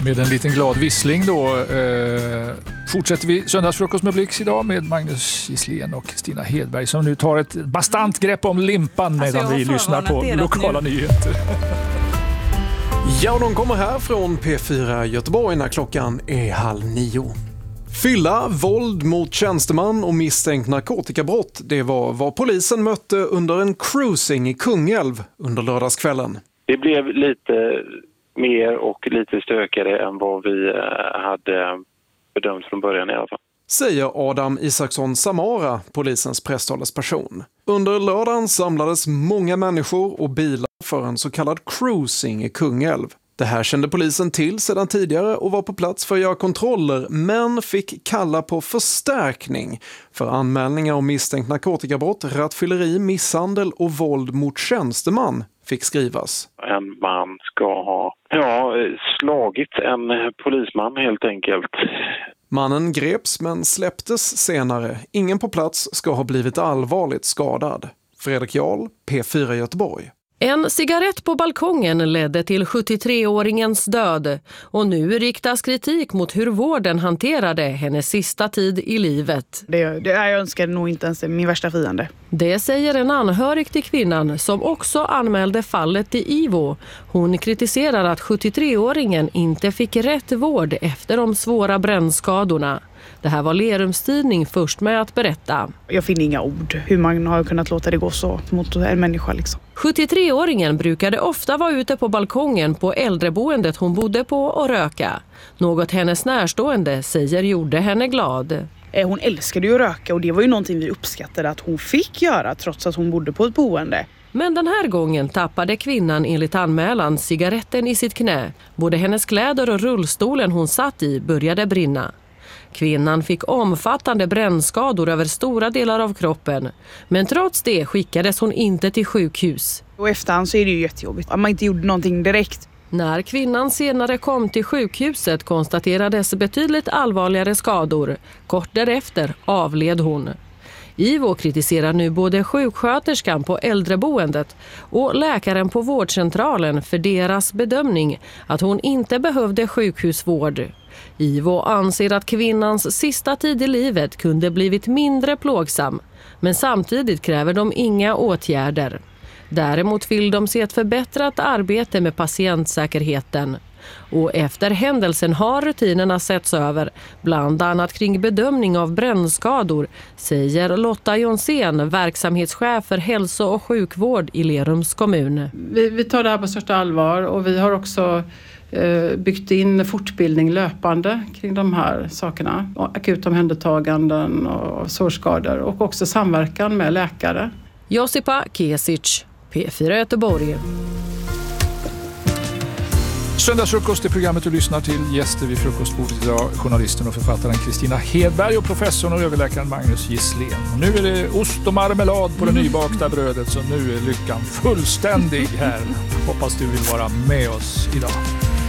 Med en liten glad vissling då fortsätter vi söndagsfrukost med Blix idag med Magnus Gisslén och Kristina Hedberg som nu tar ett bastant grepp om limpan medan vi lyssnar på lokala nyheter. Ja, de kommer här från P4 Göteborg när klockan är 8:30. Fylla, våld mot tjänsteman och misstänkt narkotikabrott, det var vad polisen mötte under en cruising i Kungälv under lördagskvällen. Det blev lite mer och lite stökigare än vad vi hade bedömt från början i alla fall. Säger Adam Isaksson Samara, polisens presstalesperson. Under lördagen samlades många människor och bilar för en så kallad cruising i Kungälv. Det här kände polisen till sedan tidigare och var på plats för att göra kontroller, men fick kalla på förstärkning för anmälningar om misstänkt narkotikabrott, rattfylleri, misshandel och våld mot tjänsteman fick skrivas. En man ska ha slagit en polisman helt enkelt. Mannen greps men släpptes senare. Ingen på plats ska ha blivit allvarligt skadad. Fredrik Jarl, P4 Göteborg. En cigarett på balkongen ledde till 73-åringens död och nu riktas kritik mot hur vården hanterade hennes sista tid i livet. Jag önskade nog inte ens min värsta fiende. Det säger en anhörig till kvinnan som också anmälde fallet till IVO. Hon kritiserar att 73-åringen inte fick rätt vård efter de svåra brännskadorna. Det här var Lerums tidning först med att berätta. Jag finner inga ord hur man har kunnat låta det gå så mot en människa liksom. 73-åringen brukade ofta vara ute på balkongen på äldreboendet hon bodde på och röka. Något hennes närstående säger gjorde henne glad. Hon älskade ju att röka och det var ju någonting vi uppskattade att hon fick göra trots att hon bodde på ett boende. Men den här gången tappade kvinnan enligt anmälan cigaretten i sitt knä. Både hennes kläder och rullstolen hon satt i började brinna. Kvinnan fick omfattande brännskador över stora delar av kroppen. Men trots det skickades hon inte till sjukhus. Och efterhand så är det ju jättejobbigt att man inte gjorde någonting direkt. När kvinnan senare kom till sjukhuset konstaterades betydligt allvarligare skador. Kort därefter avled hon. IVO kritiserar nu både sjuksköterskan på äldreboendet och läkaren på vårdcentralen för deras bedömning att hon inte behövde sjukhusvård. IVO anser att kvinnans sista tid i livet kunde blivit mindre plågsam, men samtidigt kräver de inga åtgärder. Däremot vill de se ett förbättrat arbete med patientsäkerheten. Och efter händelsen har rutinerna setts över, bland annat kring bedömning av brännskador, säger Lotta Jonsén, verksamhetschef för hälso- och sjukvård i Lerums kommun. Vi tar det här på största allvar och vi har också byggt in fortbildning löpande kring de här sakerna. Akuta omhändertaganden och sårskador och också samverkan med läkare. Josipa Kesic, P4 Göteborg. Söndagsfrukost är programmet du lyssnar till. Gäster vid frukostbordet idag, journalisten och författaren Kristina Hedberg och professorn och överläkaren Magnus Gisslén. Och nu är det ost och marmelad på det nybakta brödet, så nu är lyckan fullständig här. Hoppas du vill vara med oss idag.